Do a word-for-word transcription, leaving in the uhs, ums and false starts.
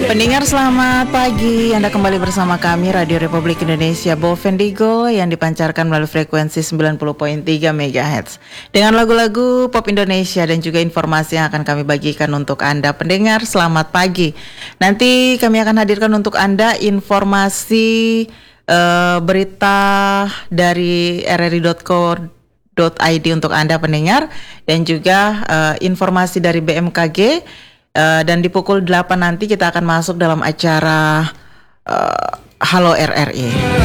Pendengar selamat pagi, Anda kembali bersama kami Radio Republik Indonesia Bovendigo yang dipancarkan melalui frekuensi sembilan puluh koma tiga megahertz dengan lagu-lagu pop Indonesia dan juga informasi yang akan kami bagikan untuk Anda pendengar selamat pagi. Nanti kami akan hadirkan untuk Anda informasi uh, berita dari r r i dot co dot i d untuk Anda pendengar dan juga uh, informasi dari B M K G. Uh, dan di pukul delapan nanti kita akan masuk dalam acara uh, Halo R R I.